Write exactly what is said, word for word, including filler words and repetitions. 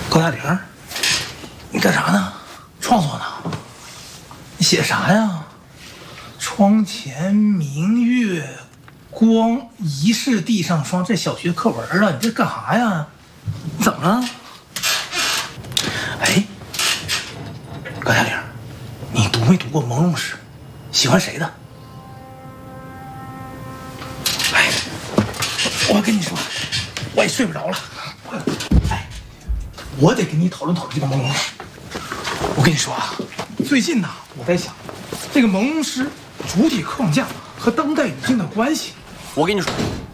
高大玲，你干啥呢？创作呢？你写啥呀？窗前明月光，疑是地上霜。这小学课文啊，你这干啥呀？你怎么了？哎，高大玲，你读没读过朦胧诗？喜欢谁的？哎，我跟你说，我也睡不着了。哎，我得跟你讨论讨论这个朦胧诗。我跟你说啊，最近呢，我在想，这个朦胧诗主体框架和当代语境的关系。 我跟你说，